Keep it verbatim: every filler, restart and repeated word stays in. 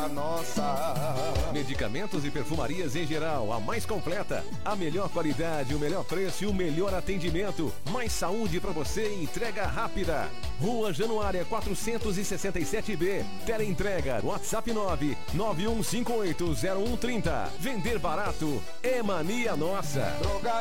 mania nossa. Medicamentos e perfumarias em geral, a mais completa. A melhor qualidade, o melhor preço e o melhor atendimento. Mais saúde pra você e entrega rápida. Rua Januária quatrocentos e sessenta e sete B. Teleentrega, WhatsApp nove nove um cinco oito zero um três zero. Vender barato é mania nossa. Droga